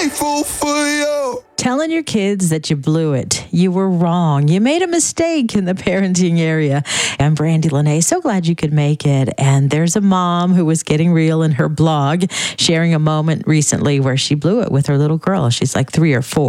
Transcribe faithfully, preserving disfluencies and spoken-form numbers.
Grateful for you. Telling your kids that you blew it. You were wrong. You made a mistake in the parenting area. I'm Brandy Lene. So glad you could make it. And there's a mom who was getting real in her blog, sharing a moment recently where she blew it with her little girl. She's like three or four.